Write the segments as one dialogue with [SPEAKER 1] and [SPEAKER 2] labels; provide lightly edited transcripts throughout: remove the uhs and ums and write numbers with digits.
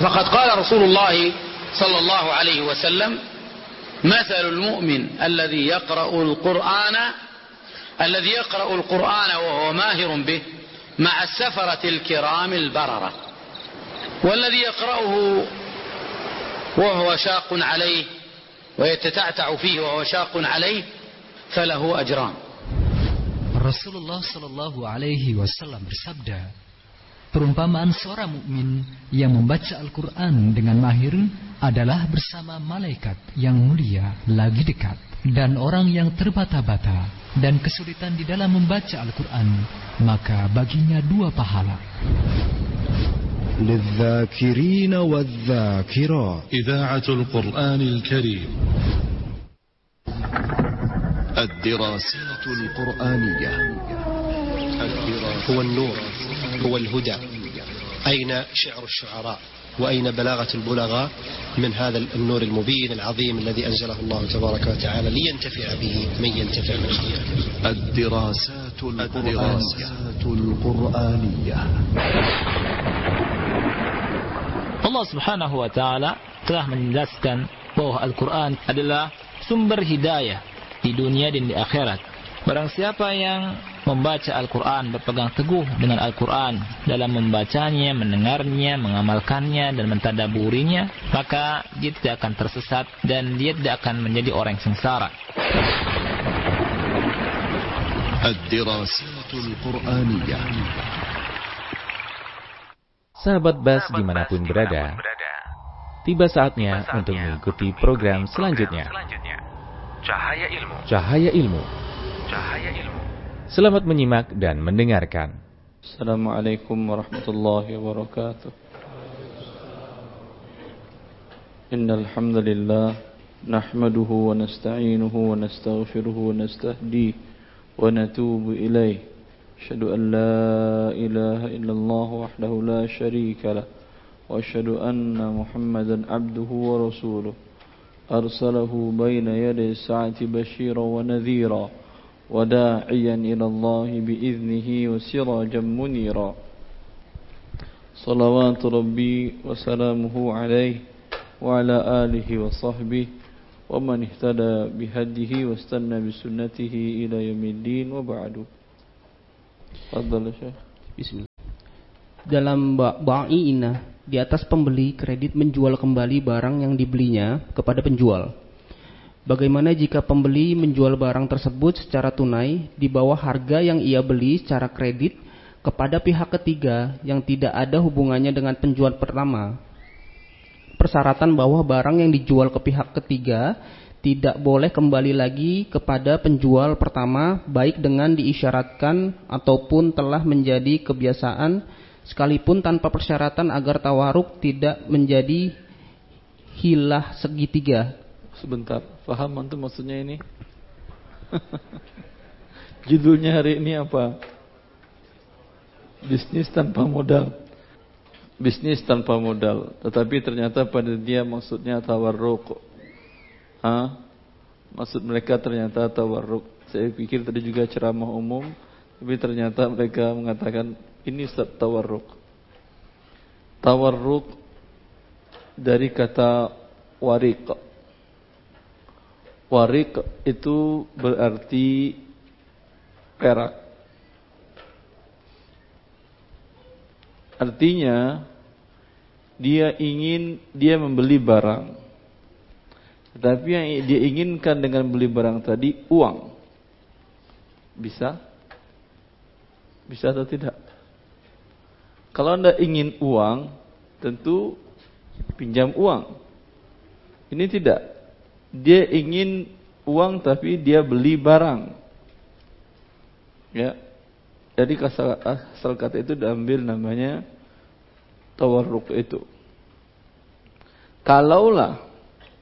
[SPEAKER 1] فقد قال رسول الله صلى الله عليه وسلم مثل المؤمن الذي يقرأ القرآن وهو ماهر به مع السفرة الكرام البررة والذي يقرأه وهو شاق عليه ويتتعتع فيه وهو شاق عليه فله أجران.
[SPEAKER 2] Rasulullah Shallallahu Alaihi Wasallam bersabda, perumpamaan seorang mukmin yang membaca Al-Quran dengan mahir adalah bersama malaikat yang mulia lagi dekat, dan orang yang terbata-bata dan kesulitan di dalam membaca Al-Quran, maka baginya 2 pahala.
[SPEAKER 3] للذاكرين والذاكرات
[SPEAKER 4] إذاعة القرآن الكريم.
[SPEAKER 3] الدراسات القرآنية.
[SPEAKER 5] هو النور، هو الهدى. أين شعر الشعراء وأين بلاغة البلغاء من هذا النور المبين العظيم الذي أنزله الله تبارك وتعالى لينتفع به من ينتفع من خلقه.
[SPEAKER 3] الدراسات القرآنية.
[SPEAKER 6] Allah Subhanahu wa taala telah menjelaskan bahwa Al-Quran adalah sumber hidayah di dunia dan di akhirat. Barang siapa yang membaca Al-Quran, berpegang teguh dengan Al-Quran dalam membacanya, mendengarnya, mengamalkannya dan mentadaburinya, maka dia tidak akan tersesat dan dia tidak akan menjadi orang yang sengsara.
[SPEAKER 3] Ad-Dirasatul Qur'aniyah.
[SPEAKER 7] Sahabat Bas dimanapun berada, tiba saatnya untuk mengikuti program selanjutnya. Cahaya Ilmu. Selamat menyimak dan mendengarkan.
[SPEAKER 8] Assalamualaikum warahmatullahi wabarakatuh. Innal hamdalillah nahmaduhu wa nasta'inuhu wa nastaghfiruhu wa nastahdihi wa natubu ilayh. Asyhadu an la ilaha illallah wahdahu la syarika lah wa asyhadu anna Muhammadan abduhu wa rasuluh arsalahu baina yaday sa'ati basyiran wa nadhira wa da'iyan ila Allah biiznihi wa sirajan munira. Salawatu rabbi wa salamuhu alaihi wa ala alihi wa sahbihi wa man ihtada bihadihi wa istanna bisunnatihi ila yaumiddin wa ba'du.
[SPEAKER 9] Bismillah. Dalam bai'ina, di atas pembeli kredit menjual kembali barang yang dibelinya kepada penjual. Bagaimana jika pembeli menjual barang tersebut secara tunai di bawah harga yang ia beli secara kredit kepada pihak ketiga yang tidak ada hubungannya dengan penjual pertama? Persyaratan bahwa barang yang dijual ke pihak ketiga tidak boleh kembali lagi kepada penjual pertama, baik dengan diisyaratkan ataupun telah menjadi kebiasaan, sekalipun tanpa persyaratan agar tawaruk tidak menjadi hilah segitiga.
[SPEAKER 8] Sebentar, paham antum maksudnya ini? Judulnya hari ini apa? Bisnis tanpa modal. Bisnis tanpa modal. Tetapi ternyata pada dia maksudnya tawarruk. Maksud mereka ternyata tawarruk. Saya pikir tadi juga ceramah umum, tapi ternyata mereka mengatakan ini tawarruk. Tawarruk dari kata warik. Warik itu berarti perak. Artinya dia membeli barang. Tetapi yang dia inginkan dengan beli barang tadi uang. Bisa? Bisa atau tidak? Kalau Anda ingin uang, tentu pinjam uang. Ini tidak. Dia ingin uang tapi dia beli barang. Ya. Jadi asal kata itu diambil namanya tawarruk itu. Kalaulah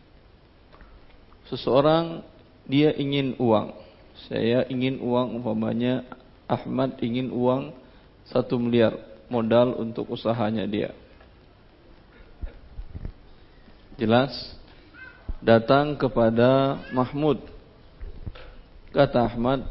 [SPEAKER 8] seseorang dia ingin uang. Saya ingin uang, umpamanya Ahmad ingin uang 1 miliar modal untuk usahanya dia. Jelas? Datang kepada Mahmud. Kata Ahmad,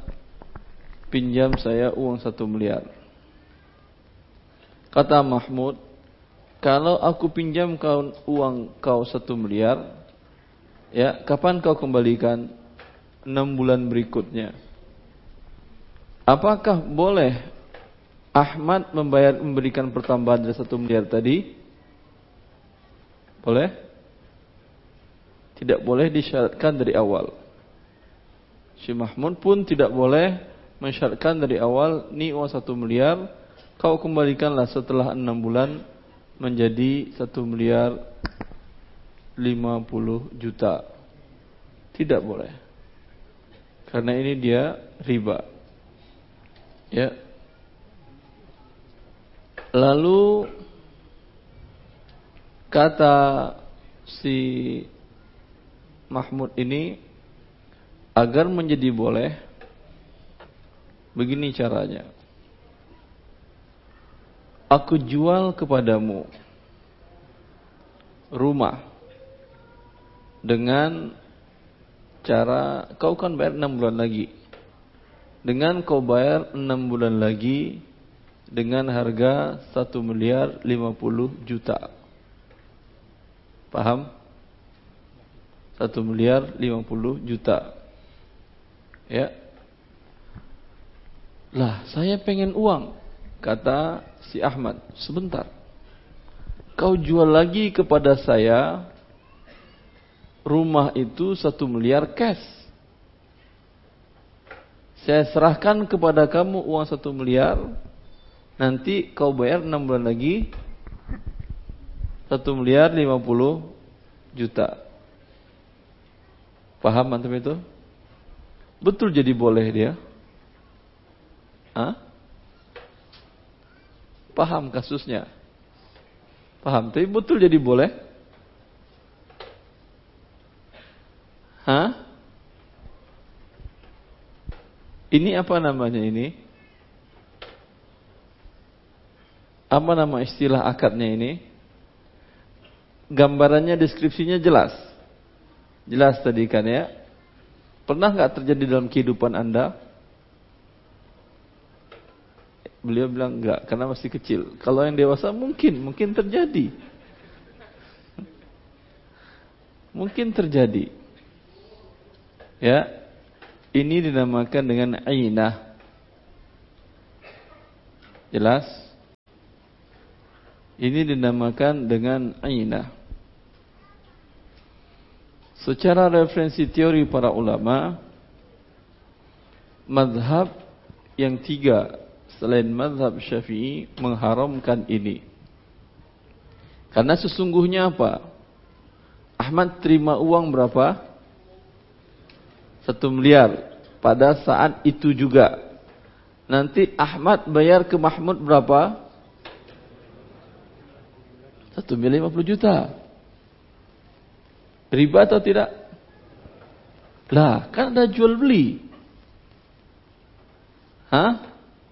[SPEAKER 8] pinjam saya uang 1 miliar. Kata Mahmud, kalau aku pinjam kau uang kau 1 miliar, ya, kapan kau kembalikan? 6 bulan berikutnya. Apakah boleh Ahmad memberikan pertambahan dari 1 miliar tadi? Boleh? Tidak boleh disyaratkan dari awal. Si Mahmud pun tidak boleh mensyaratkan dari awal, ni uang 1 miliar, kau kembalikanlah setelah 6 bulan menjadi 1 miliar 50 juta. Tidak boleh. Karena ini dia riba. Ya. Lalu kata si Mahmud ini, agar menjadi boleh, begini caranya. Aku jual kepadamu rumah dengan cara kau kan bayar 6 bulan lagi. Dengan kau bayar 6 bulan lagi dengan harga 1 miliar 50 juta. Paham? 1 miliar 50 juta. Ya. Lah, saya pengen uang, kata si Ahmad. Sebentar. Kau jual lagi kepada saya rumah itu 1 miliar cash. Saya serahkan kepada kamu uang 1 miliar. Nanti kau bayar 6 bulan lagi 1 miliar 50 juta. Paham antum itu? Betul jadi boleh dia? Hah? Paham kasusnya? Paham, tapi betul jadi boleh? Hah? Ini apa namanya ini? Apa nama istilah akadnya ini? Gambarannya, deskripsinya jelas. Jelas tadi kan ya? Pernah nggak terjadi dalam kehidupan Anda? Beliau bilang enggak, karena masih kecil. Kalau yang dewasa mungkin terjadi. Mungkin terjadi. Ya. Ini dinamakan dengan ainah. Jelas? Ini dinamakan dengan ainah. Secara referensi teori para ulama, mazhab yang 3 selain mazhab Syafi'i mengharamkan ini. Karena sesungguhnya apa? Ahmad terima uang berapa? 1 miliar pada saat itu juga. Nanti Ahmad bayar ke Mahmud berapa? 1 miliar 50 juta. Riba atau tidak? Lah, kan ada jual beli. Hah?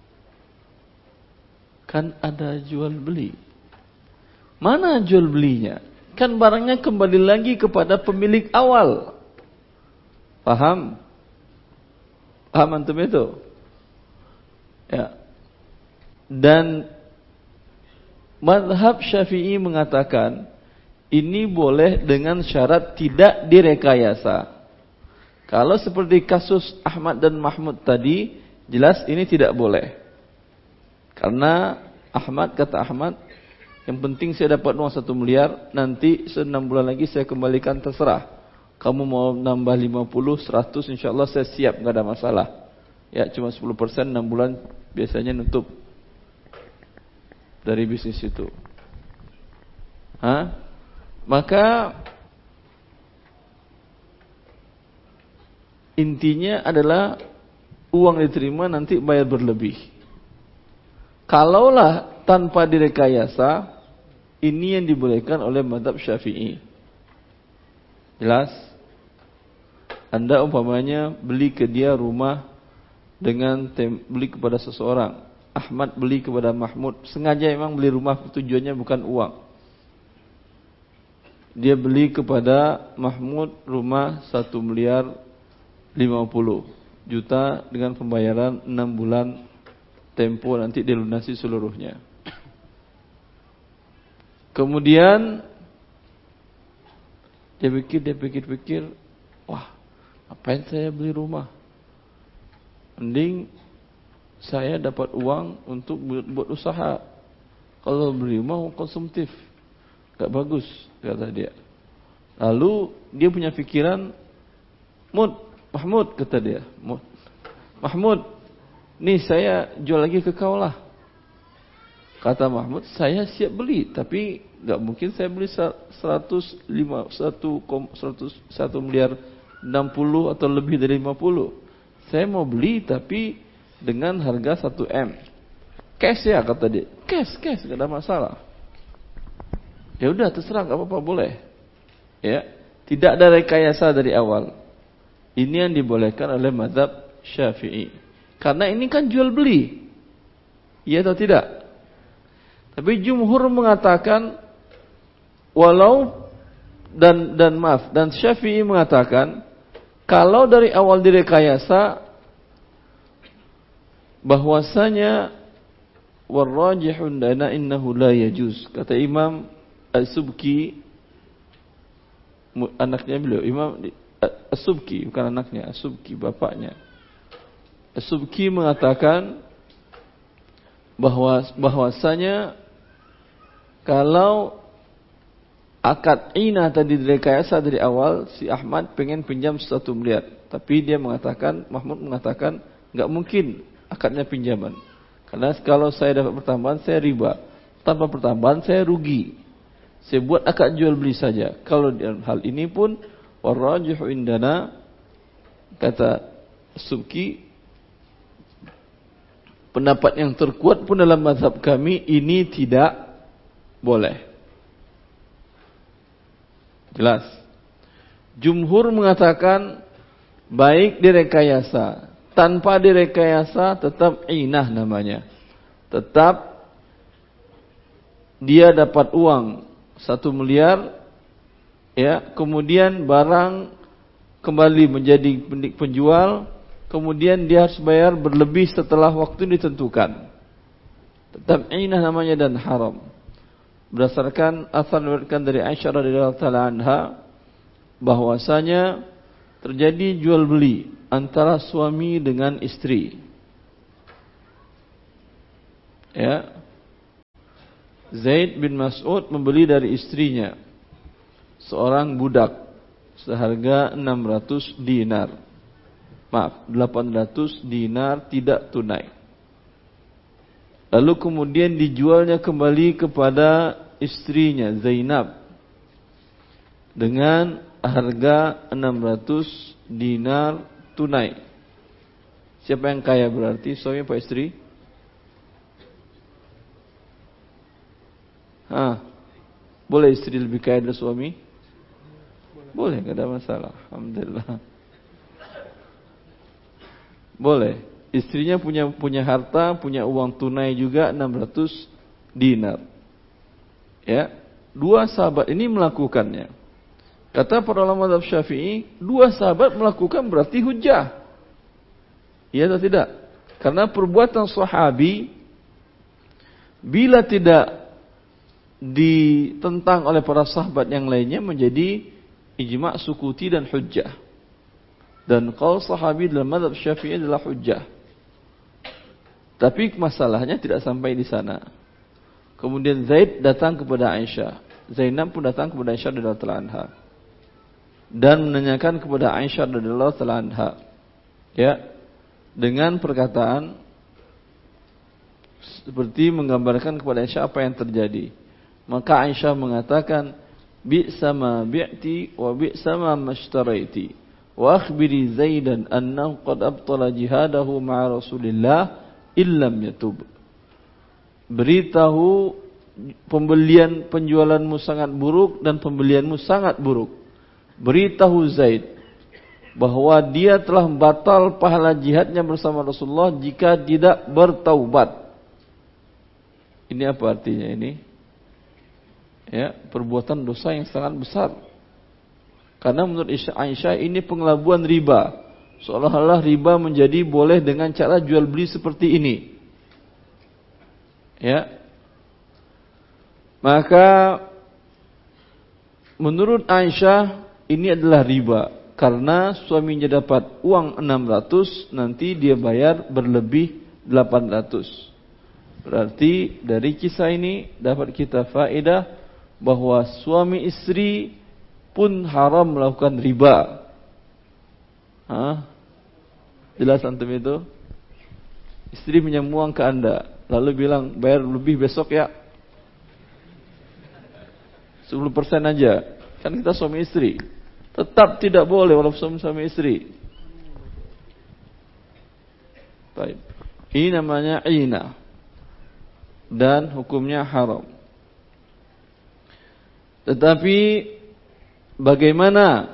[SPEAKER 8] Kan ada jual beli. Mana jual belinya? Kan barangnya kembali lagi kepada pemilik awal. Paham? Paham antum itu? Ya. Dan mazhab Syafi'i mengatakan ini boleh dengan syarat tidak direkayasa. Kalau seperti kasus Ahmad dan Mahmud tadi, jelas ini tidak boleh. Karena Ahmad, kata Ahmad, yang penting saya dapat uang 1 miliar, nanti 6 bulan lagi saya kembalikan, terserah. Kamu mau nambah 50, 100, insyaAllah saya siap, gak ada masalah. Ya, cuma 10%, 6 bulan biasanya nutup dari bisnis itu. Hah? Maka intinya adalah uang diterima nanti bayar berlebih. Kalaulah tanpa direkayasa, ini yang dibolehkan oleh mazhab Syafi'i. Jelas? Anda umpamanya beli ke dia rumah dengan beli kepada seseorang. Ahmad beli kepada Mahmud. Sengaja memang beli rumah, tujuannya bukan uang. Dia beli kepada Mahmud rumah 1 miliar 50 juta dengan pembayaran 6 bulan tempo, nanti dilunasi seluruhnya. Kemudian dia pikir, wah, ngapain saya beli rumah? Mending saya dapat uang untuk buat usaha. Kalau beli rumah konsumtif, gak bagus, kata dia. Lalu dia punya pikiran, Mahmud, kata dia, Mahmud, nih saya jual lagi ke kau lah. Kata Mahmud, saya siap beli, tapi gak mungkin saya beli 1 miliar 60 atau lebih dari 50. Saya mau beli tapi dengan harga 1 M. Cash ya, kata dia. Cash, gak ada masalah. Ya udah, terserah, gak apa-apa, boleh. Ya, tidak ada rekayasa dari awal. Ini yang dibolehkan oleh mazhab Syafi'i. Karena ini kan jual beli. Iya atau tidak? Tapi jumhur mengatakan dan Syafi'i mengatakan kalau dari awal direkayasa bahwasanya warrajihun dana innahu la yajuz. Kata Imam As-Subki, anaknya beliau, Imam As-Subki, bukan anaknya, As-Subki bapaknya. As-Subki mengatakan bahwasanya kalau akad inah tadi direkayasa dari awal, si Ahmad pengen pinjam 1 miliar, tapi dia mengatakan, Mahmud mengatakan, enggak mungkin akadnya pinjaman. Karena kalau saya dapat pertambahan saya riba, tanpa pertambahan saya rugi. Saya buat akad jual beli saja. Kalau dalam hal ini pun warajihu indana, kata Subki, pendapat yang terkuat pun dalam mazhab kami ini tidak boleh. Jelas. Jumhur mengatakan baik direkayasa, tanpa direkayasa tetap inah namanya. Tetap dia dapat uang 1 miliar, ya, kemudian barang kembali menjadi penjual, kemudian dia harus bayar berlebih setelah waktu ditentukan. Tetap inah namanya dan haram. Berdasarkan asal diriwayatkan dari Aisyah radhiyallahu taala anha bahwasanya terjadi jual beli antara suami dengan istri. Ya. Zaid bin Mas'ud membeli dari istrinya seorang budak seharga 600 dinar. Maaf, 800 dinar tidak tunai. Lalu kemudian dijualnya kembali kepada istrinya Zainab dengan harga 600 dinar tunai. Siapa yang kaya berarti? Suami apa istri? Boleh istri lebih kaya dari suami? Boleh, tidak ada masalah. Alhamdulillah. Boleh. Istrinya punya harta, punya uang tunai juga 600 dinar. Ya, 2 sahabat ini melakukannya. Kata para ulama mazhab Syafi'i, 2 sahabat melakukan berarti hujjah. Iya atau tidak? Karena perbuatan sahabi bila tidak ditentang oleh para sahabat yang lainnya menjadi ijma' sukuti dan hujjah. Dan qaul sahabi dalam mazhab Syafi'i adalah hujjah. Tapi masalahnya tidak sampai di sana. Kemudian Zaid datang kepada Aisyah. Zainab pun datang kepada Aisyah radhiyallahu anha dan menanyakan kepada Aisyah radhiyallahu anha, ya, dengan perkataan seperti menggambarkan kepada Aisyah apa yang terjadi. Maka Aisyah mengatakan, bi'sa ma bi'ti wa bi'sa ma mashtaraiti wa akhbiri Zaidan annahu qad abtala jihadahu ma'a Rasulillah illam yatub. Beritahu penjualanmu sangat buruk dan pembelianmu sangat buruk. Beritahu Zaid bahwa dia telah batal pahala jihadnya bersama Rasulullah jika tidak bertaubat. Ini apa artinya ini? Ya, perbuatan dosa yang sangat besar. Karena menurut Aisyah ini pengelabuan riba. Seolah-olah riba menjadi boleh dengan cara jual beli seperti ini. Ya. Maka menurut Aisyah ini adalah riba, karena suaminya dapat uang 600, nanti dia bayar berlebih 800. Berarti dari kisah ini dapat kita faedah bahwa suami istri pun haram melakukan riba. Jelas antum itu? Istri pinjam uang ke Anda, lalu bilang bayar lebih besok ya, 10% aja. Kan kita suami istri. Tetap tidak boleh walaupun suami istri. Baik. Ini namanya ina. Dan hukumnya haram. Tetapi bagaimana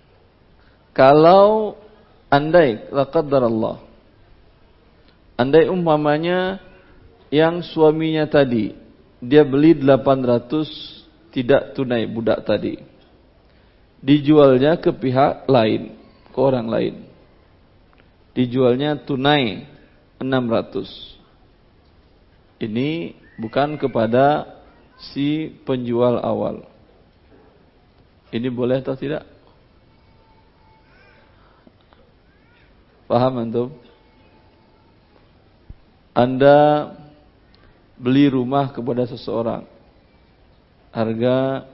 [SPEAKER 8] kalau andai laqaddarallah, andai umpamanya yang suaminya tadi dia beli 800 tidak tunai budak tadi, dijualnya ke pihak lain, ke orang lain, dijualnya tunai 600. Ini bukan kepada si penjual awal. Ini boleh atau tidak? Paham antum? Anda beli rumah kepada seseorang, harga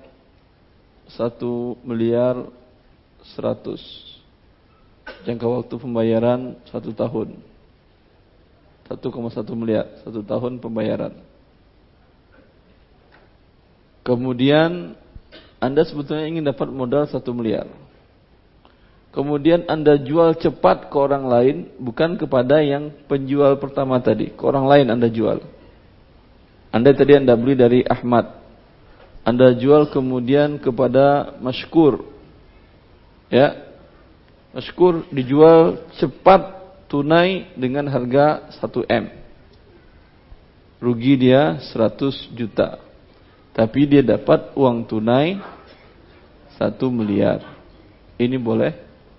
[SPEAKER 8] 1.100.000.000, jangka waktu pembayaran 1 tahun, 1,1 miliar, 1 tahun pembayaran. Kemudian Anda sebetulnya ingin dapat modal 1 miliar. Kemudian Anda jual cepat ke orang lain, bukan kepada yang penjual pertama tadi, ke orang lain Anda jual. Anda beli dari Ahmad, Anda jual kemudian kepada Mashkur. Ya. Mashkur dijual cepat tunai dengan harga 1M. Rugi dia 100 juta. Tapi dia dapat uang tunai 1 miliar. Ini boleh?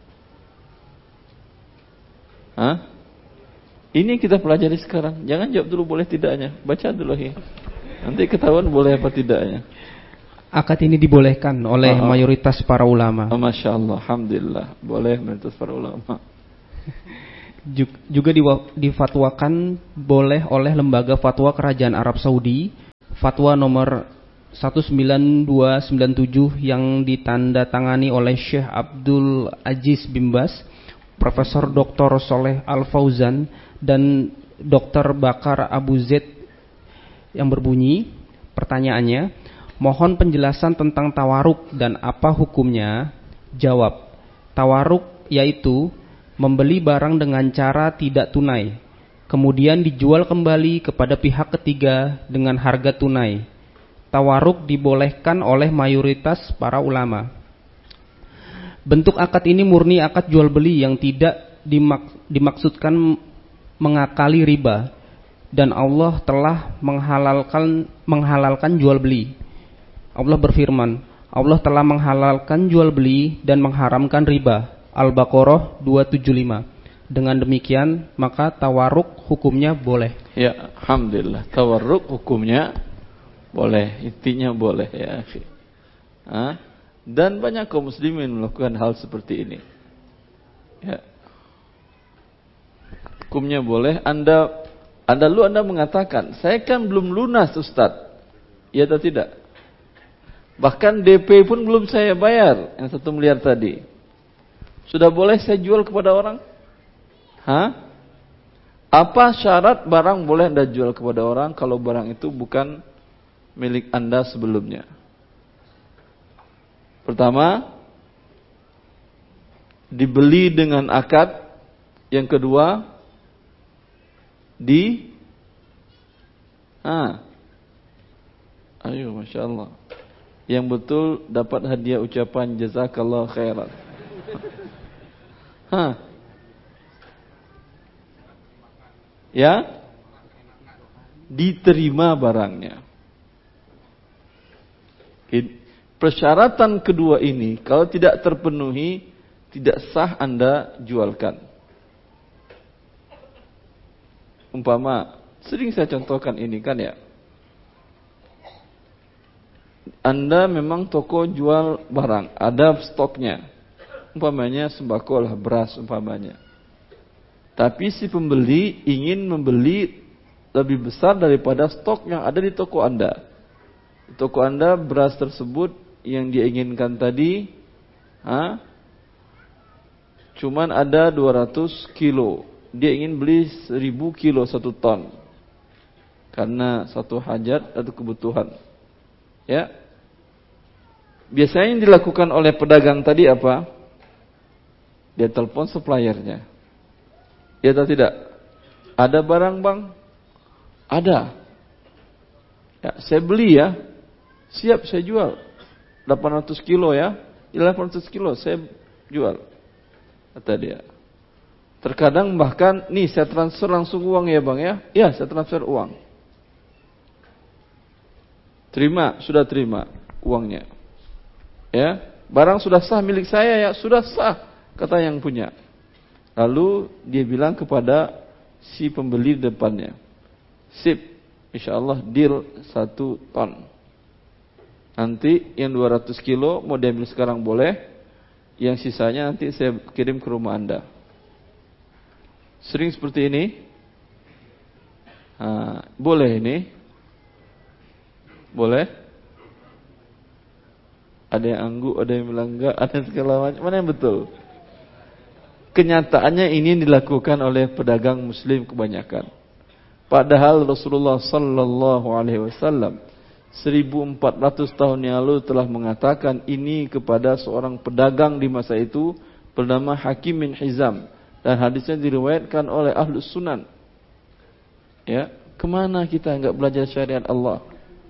[SPEAKER 8] Ini kita pelajari sekarang. Jangan jawab dulu boleh tidaknya. Baca dulu ya. Nanti ketahuan boleh apa tidaknya.
[SPEAKER 9] Akad ini dibolehkan oleh mayoritas para ulama.
[SPEAKER 8] Masya Allah, alhamdulillah, boleh mayoritas para ulama.
[SPEAKER 9] Juga difatwakan boleh oleh lembaga fatwa kerajaan Arab Saudi, fatwa nomor 19297 yang ditandatangani oleh Syekh Abdul Aziz bin Baz, Profesor Dr. Soleh Al Fauzan, dan Dr. Bakar Abu Zaid, yang berbunyi, pertanyaannya, mohon penjelasan tentang tawaruk dan apa hukumnya. Jawab, tawaruk yaitu membeli barang dengan cara tidak tunai, kemudian dijual kembali kepada pihak ketiga dengan harga tunai. Tawaruk dibolehkan oleh mayoritas para ulama. Bentuk akad ini murni akad jual beli yang tidak dimaksudkan mengakali riba, dan Allah telah menghalalkan jual beli. Allah berfirman, Allah telah menghalalkan jual beli dan mengharamkan riba. Al-Baqarah 275. Dengan demikian maka tawaruk hukumnya boleh.
[SPEAKER 8] Ya, alhamdulillah, tawaruk hukumnya boleh, intinya boleh ya. Dan banyak kaum muslimin melakukan hal seperti ini. Ya. Hukumnya boleh. Anda mengatakan, saya kan belum lunas Ustaz. Ya atau tidak? Bahkan DP pun belum saya bayar, yang 1 miliar tadi. Sudah boleh saya jual kepada orang? Apa syarat barang boleh Anda jual kepada orang kalau barang itu bukan milik Anda sebelumnya? Pertama, dibeli dengan akad. Yang kedua, ayo, Masya Allah. Yang betul dapat hadiah ucapan jazakallah khairan. Ya, diterima barangnya. Persyaratan kedua ini kalau tidak terpenuhi, tidak sah Anda jualkan. Umpama, sering saya contohkan ini kan ya. Anda memang toko jual barang, ada stoknya. Umpamanya sembako lah, beras umpamanya. Tapi si pembeli ingin membeli lebih besar daripada stok yang ada di toko Anda. Di toko Anda beras tersebut yang dia inginkan tadi cuman ada 200 kilo. Dia ingin beli 1000 kilo 1 ton. Karena satu hajat atau kebutuhan. Ya. Biasanya yang dilakukan oleh pedagang tadi apa? Dia telepon suppliernya. Ya atau tidak? Ada barang bang? Ada. Ya, saya beli ya. Siap saya jual. 800 kilo ya. 800 kilo saya jual. Kata dia. Terkadang bahkan, nih saya transfer langsung uang ya bang ya. Ya saya transfer uang. Terima, sudah terima uangnya. Ya, barang sudah sah milik saya ya. Sudah sah, kata yang punya. Lalu dia bilang kepada si pembeli di depannya, sip, insyaallah deal 1 ton. Nanti yang 200 kilo mau diambil sekarang boleh, yang sisanya nanti saya kirim ke rumah Anda. Sering seperti ini? Boleh ini? Boleh? Ada yang angguk, ada yang bilang enggak, ada yang segala macam. Mana yang betul? Kenyataannya ini dilakukan oleh pedagang muslim kebanyakan. Padahal Rasulullah sallallahu alaihi wasallam 1400 tahun yang lalu telah mengatakan ini kepada seorang pedagang di masa itu bernama Hakim bin Hizam, dan hadisnya diriwayatkan oleh Ahlus Sunan. Ya, kemana kita enggak belajar syariat Allah?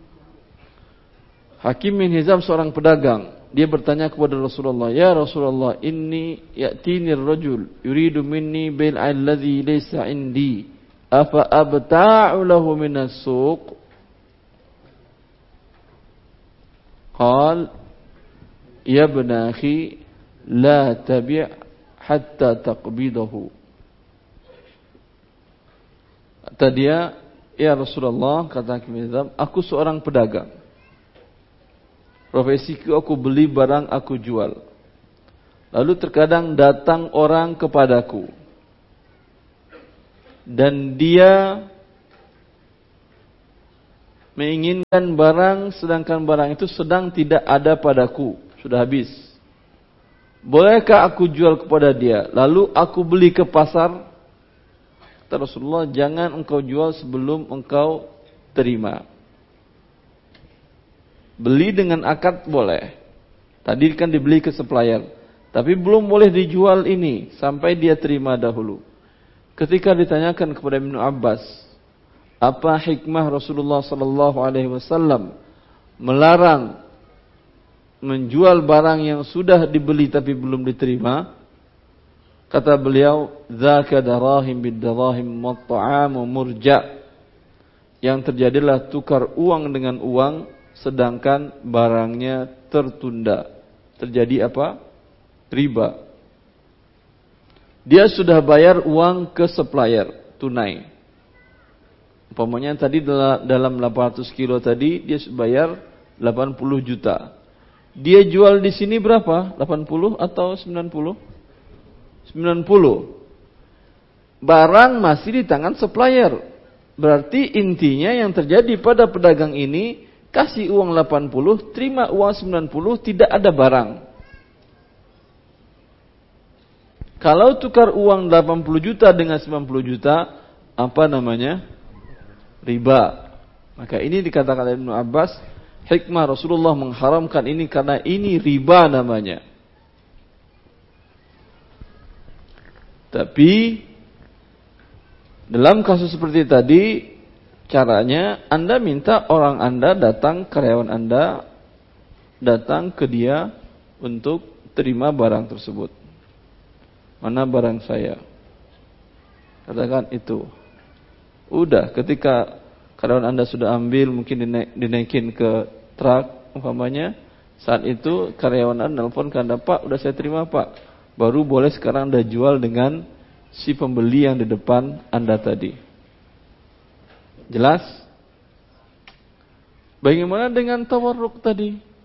[SPEAKER 8] Hakim bin Hizam seorang pedagang. Dia bertanya kepada Rasulullah, "Ya Rasulullah, inni ya'tini ar-rajul yuridu minni bai'al ladzi laysa 'indi. Afa abta'u lahu min as-suq?" Qal, "Ya ibn akhi, la tabi' hatta taqbidahu." Kata dia, "Ya Rasulullah," kata Hakim bin Hizam, "aku seorang pedagang. Profesiku aku beli barang aku jual. Lalu terkadang datang orang kepadaku dan dia menginginkan barang sedangkan barang itu sedang tidak ada padaku, sudah habis. Bolehkah aku jual kepada dia? Lalu aku beli ke pasar?" Kata Rasulullah, "Jangan engkau jual sebelum engkau terima." Beli dengan akad boleh. Tadi kan dibeli ke supplier. Tapi belum boleh dijual ini sampai dia terima dahulu. Ketika ditanyakan kepada Ibnu Abbas, apa hikmah Rasulullah sallallahu alaihi wasallam melarang menjual barang yang sudah dibeli tapi belum diterima? Kata beliau, "Dzaka darahim bid-darahim wa ta'amu murja." Yang terjadilah tukar uang dengan uang sedangkan barangnya tertunda. Terjadi apa? Riba. Dia sudah bayar uang ke supplier tunai. Umpamanya tadi dalam 800 kilo tadi dia bayar 80 juta. Dia jual di sini berapa? 80 atau 90? 90. Barang masih di tangan supplier. Berarti intinya yang terjadi pada pedagang ini, kasih uang 80, terima uang 90, tidak ada barang. Kalau tukar uang 80 juta dengan 90 juta, apa namanya? Riba. Maka ini dikatakan oleh Ibnu Abbas, hikmah Rasulullah mengharamkan ini karena ini riba namanya. Tapi dalam kasus seperti tadi, caranya Anda minta orang Anda datang, karyawan Anda datang ke dia untuk terima barang tersebut. Mana barang saya? Katakan itu. Udah, ketika karyawan Anda sudah ambil, mungkin dinaikin ke truk umpamanya, saat itu karyawan Anda nelpon ke Anda, "Pak, udah saya terima Pak." Baru boleh sekarang Anda jual dengan si pembeli yang di depan Anda tadi. Jelas? Bagaimana dengan tawarruk tadi?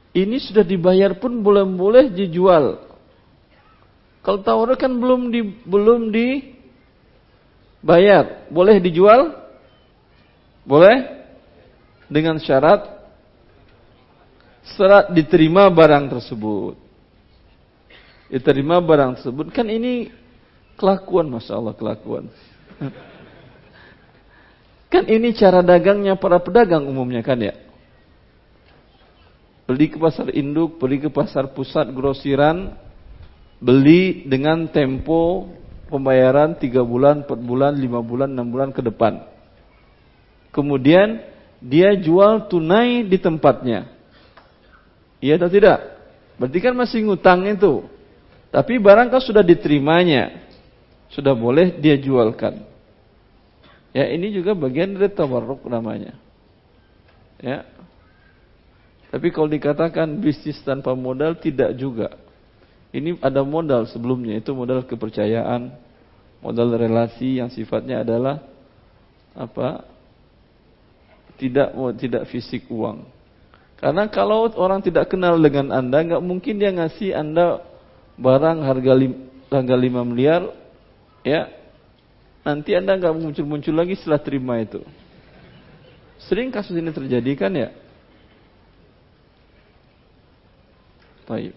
[SPEAKER 8] Ini sudah dibayar pun boleh dijual. Kalau tawarruk kan belum dibayar, boleh dijual? Boleh? Dengan syarat diterima barang tersebut. Diterima barang tersebut. Kan ini kelakuan, Masya Allah, kelakuan. Kan ini cara dagangnya para pedagang umumnya kan ya. Beli ke pasar induk, beli ke pasar pusat, grosiran, beli dengan tempo pembayaran 3 bulan, 4 bulan, 5 bulan, 6 bulan ke depan. Kemudian dia jual tunai di tempatnya. Iya atau tidak? Berarti kan masih ngutang itu. Tapi barang kan sudah diterimanya. Sudah boleh dia jualkan. Ya, ini juga bagian dari tawarruk namanya. Ya. Tapi kalau dikatakan bisnis tanpa modal, tidak juga. Ini ada modal sebelumnya, itu modal kepercayaan, modal relasi yang sifatnya adalah apa? Tidak fisik uang. Karena kalau orang tidak kenal dengan Anda, nggak mungkin dia ngasih Anda barang harga 5 miliar, ya. Nanti Anda nggak muncul-muncul lagi setelah terima itu. Sering kasus ini terjadi kan ya? Baik.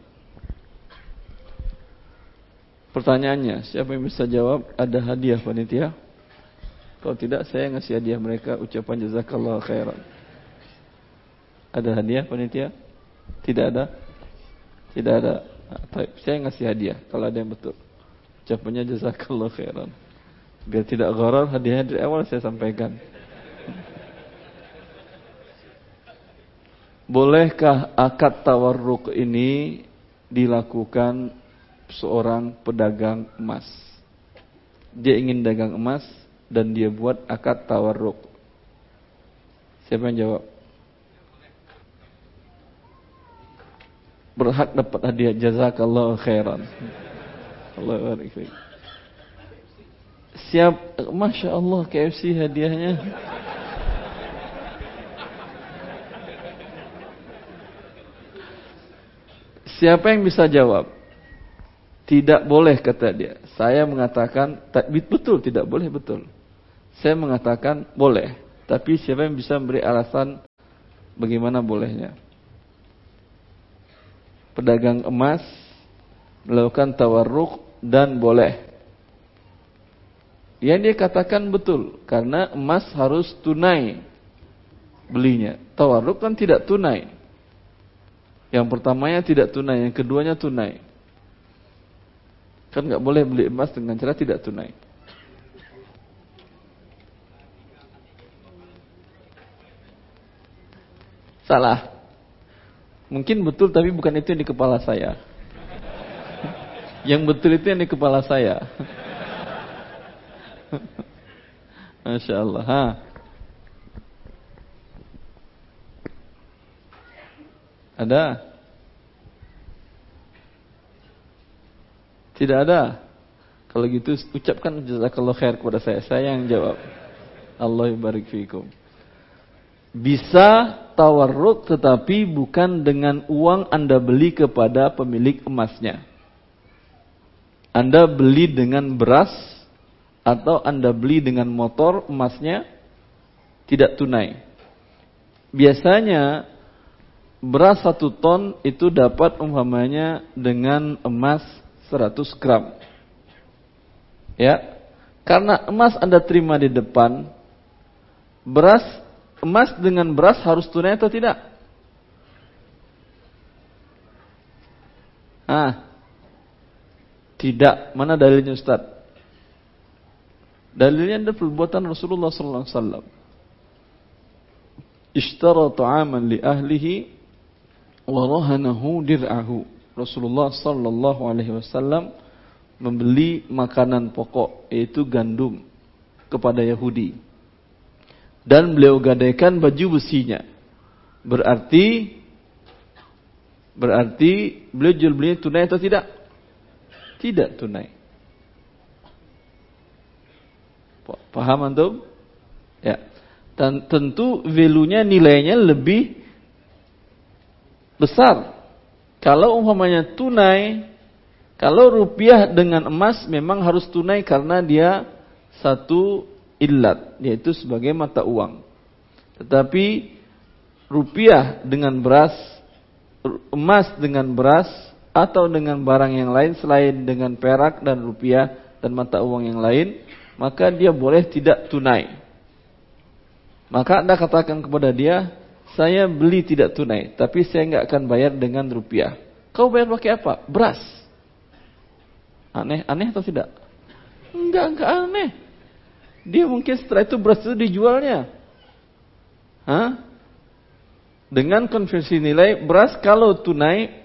[SPEAKER 8] Pertanyaannya, siapa yang bisa jawab? Ada hadiah panitia? Kalau tidak, saya ngasih hadiah mereka ucapan jazakallahu khairan. Ada hadiah panitia? Tidak ada? Tidak ada. Baik, saya ngasih hadiah kalau ada yang betul. Ucapannya jazakallahu khairan. Biar tidak gharar, hadiahnya dari awal saya sampaikan. Bolehkah akad tawarruk ini dilakukan seorang pedagang emas? Dia ingin dagang emas dan dia buat akad tawarruk. Siapa yang jawab? Berhak dapat hadiah jazakallahu khairan. Allahu akbar. Siap, Masya Allah, KFC hadiahnya. Siapa yang bisa jawab? Tidak boleh, kata dia. Saya mengatakan, betul, tidak boleh, betul. Saya mengatakan boleh. Tapi siapa yang bisa memberi alasan bagaimana bolehnya? Pedagang emas melakukan tawarruk dan boleh. Yang dia katakan betul, karena emas harus tunai belinya. Tawarruk kan tidak tunai. Yang pertamanya tidak tunai, yang keduanya tunai. Kan nggak boleh beli emas dengan cara tidak tunai. Salah. Mungkin betul, tapi bukan itu yang di kepala saya. Yang betul itu yang di kepala saya. Masya Allah. Ha. Ada? Tidak ada. Kalau gitu ucapkan jazakallahu khair kepada saya. Saya yang jawab. Allah barik fiikum. Bisa tawarruk tetapi bukan dengan uang Anda beli kepada pemilik emasnya. Anda beli dengan beras atau Anda beli dengan motor emasnya tidak tunai. Biasanya beras 1 ton itu dapat umpamanya dengan emas 100 gram. Ya. Karena emas Anda terima di depan, emas dengan beras harus tunai atau tidak? Tidak. Mana dalilnya Ustaz? Dalilnya ada perbuatan Rasulullah sallallahu alaihi wasallam. Ishtara ta'aman li ahlihi wa rahanahu dir'ahu. Rasulullah sallallahu alaihi wasallam membeli makanan pokok yaitu gandum kepada Yahudi. Dan beliau gadaikan baju besinya. Berarti beliau jual belinya tunai atau tidak? Tidak tunai. Paham antum? Ya. Dan tentu value-nya, nilainya lebih besar. Kalau umpamanya tunai, kalau rupiah dengan emas memang harus tunai karena dia satu illat, yaitu sebagai mata uang. Tetapi rupiah dengan beras, emas dengan beras, atau dengan barang yang lain selain dengan perak dan rupiah dan mata uang yang lain, maka dia boleh tidak tunai. Maka Anda katakan kepada dia, saya beli tidak tunai, tapi saya enggak akan bayar dengan rupiah. Kau bayar pakai apa? Beras. Aneh atau tidak? Enggak aneh. Dia mungkin setelah itu beras itu dijualnya. Dengan konversi nilai beras kalau tunai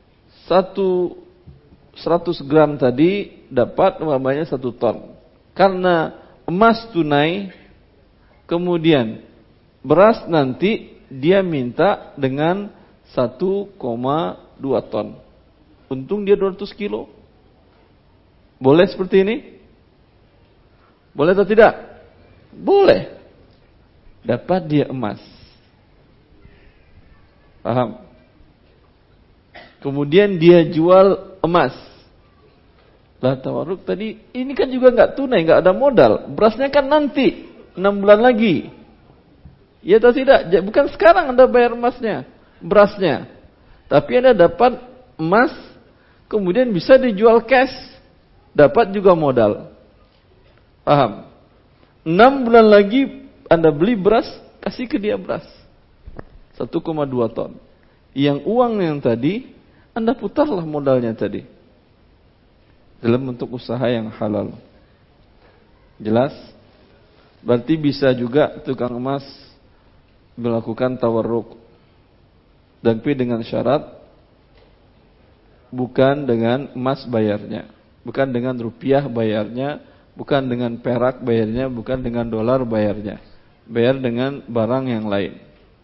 [SPEAKER 8] 100 gram tadi dapat umpamanya 1 ton. Karena emas tunai, kemudian beras nanti dia minta dengan 1,2 ton. Untung dia 200 kilo. Boleh seperti ini? Boleh atau tidak? Boleh. Dapat dia emas. Paham? Kemudian dia jual emas. Lah tawarruk tadi, ini kan juga enggak tunai, enggak ada modal. Berasnya kan nanti 6 bulan lagi. Ya atau tidak? Bukan sekarang Anda bayar emasnya, berasnya. Tapi Anda dapat emas, kemudian bisa dijual cash, dapat juga modal. Paham? 6 bulan lagi Anda beli beras, kasih ke dia beras 1,2 ton. Yang uang yang tadi Anda putarlah modalnya tadi dalam bentuk usaha yang halal. Jelas? Berarti bisa juga tukang emas melakukan tawarruk, tapi dengan syarat bukan dengan emas bayarnya, bukan dengan rupiah bayarnya, bukan dengan perak bayarnya, bukan dengan dolar bayarnya, bayar dengan barang yang lain.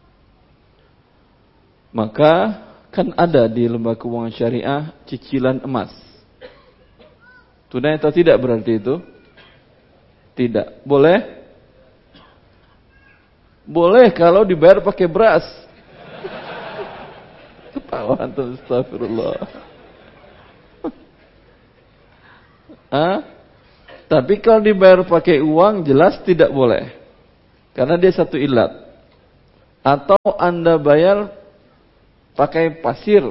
[SPEAKER 8] Maka kan ada di lembaga keuangan syariah cicilan emas. Tunai atau tidak berarti itu? Tidak. Boleh? Boleh kalau dibayar pakai beras. Ketawa antum, astagfirullah. Tapi kalau dibayar pakai uang jelas tidak boleh. Karena dia satu ilat. Atau Anda bayar pakai pasir.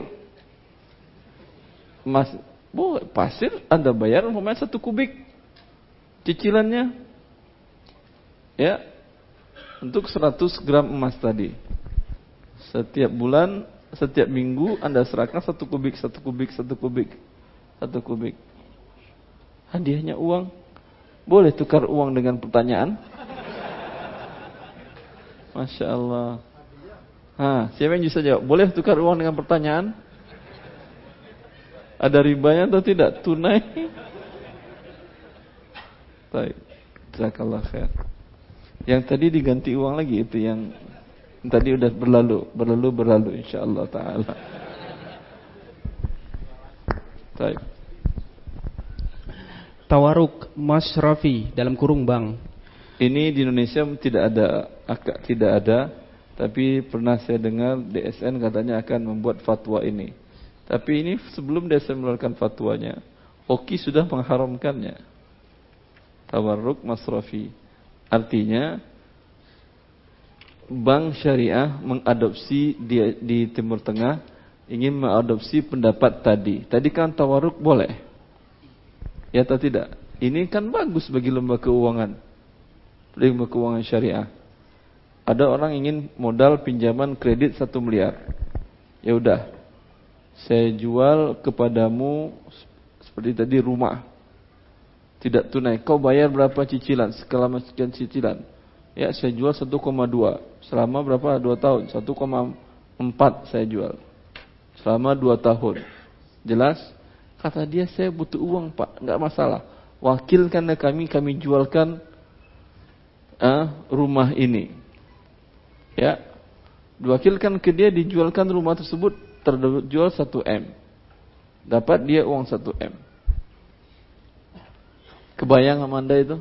[SPEAKER 8] Pasir Anda bayar umpamanya 1 kubik cicilannya. Ya. Untuk 100 gram emas tadi. Setiap bulan, setiap minggu Anda serahkan 1 kubik, 1 kubik, 1 kubik, 1 kubik. Hadiahnya uang. Boleh tukar uang dengan pertanyaan? Masya Allah. Siapa yang bisa jawab? Boleh tukar uang dengan pertanyaan? Ada ribanya atau tidak? Tunai? Baik. Jazakallah khair. Yang tadi diganti uang lagi, itu yang tadi udah berlalu insyaallah taala. Baik.
[SPEAKER 9] Tawaruk masyrafi dalam kurung bank.
[SPEAKER 8] Ini di Indonesia tidak ada, tapi pernah saya dengar DSN katanya akan membuat fatwa ini. Tapi ini sebelum DSN mengeluarkan fatwanya, Oki sudah mengharamkannya. Tawarruk masrafi. Artinya bank syariah mengadopsi di Timur Tengah ingin mengadopsi pendapat tadi. Tadi kan tawarruk boleh. Ya atau tidak? Ini kan bagus bagi lembaga keuangan. Lembaga keuangan syariah. Ada orang ingin modal pinjaman kredit 1 miliar. Ya udah. Saya jual kepadamu seperti tadi rumah. Tidak tunai. Kau bayar berapa cicilan? Selama sekian cicilan. Ya, saya jual 1,2. Selama berapa? 2 tahun. 1,4 saya jual. Selama 2 tahun. Jelas? Kata dia, saya butuh uang, Pak. Enggak masalah. Wakilkan kami jualkan rumah ini. Ya. Diwakilkan ke dia, dijualkan rumah tersebut, terjual 1M. Dapat dia uang 1M. Kebayang sama Anda itu?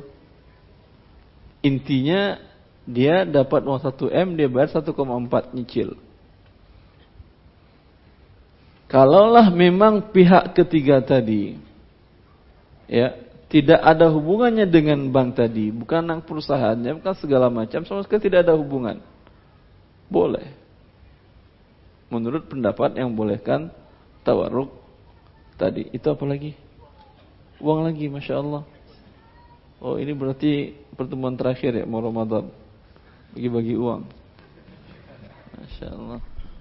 [SPEAKER 8] Intinya dia dapat uang 1M, dia bayar 1,4 nyicil. Kalaulah memang pihak ketiga tadi ya tidak ada hubungannya dengan bank tadi, bukan anak perusahaannya, bukan segala macam, sama sekali tidak ada hubungan, boleh. Menurut pendapat yang bolehkan tawarruk tadi. Itu apa lagi? Uang lagi, Masya Allah. Oh, ini berarti pertemuan terakhir ya, mau Ramadan. Bagi-bagi uang. Masya Allah.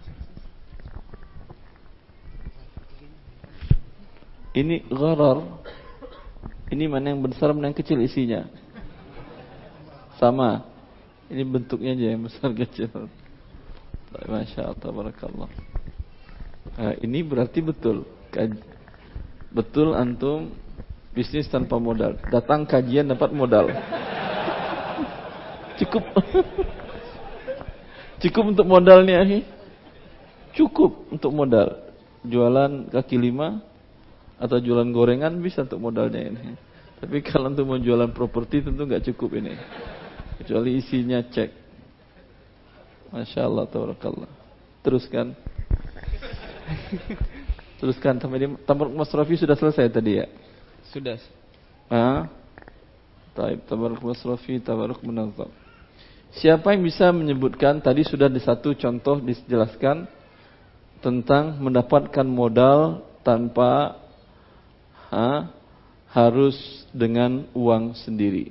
[SPEAKER 8] Ini gharar. Ini mana yang besar, mana yang kecil isinya? Sama. Ini bentuknya aja yang besar kecil. Masya Allah, tabarakallah. Nah, ini berarti betul. Betul antum bisnis tanpa modal. Datang kajian dapat modal. Cukup. Cukup untuk modalnya, cukup untuk modal. Jualan kaki lima atau jualan gorengan bisa untuk modalnya ini. Tapi kalau untuk mau jualan properti tentu nggak cukup ini. Kecuali isinya cek. Masya Allah, tabarakallah. Teruskan. Teruskan sampai tabarruk masrafi sudah selesai tadi ya?
[SPEAKER 9] Sudah.
[SPEAKER 8] Taib, tabarruk masrafi, tabarruk munazzam. Siapa yang bisa menyebutkan, tadi sudah di satu contoh dijelaskan tentang mendapatkan modal tanpa harus dengan uang sendiri.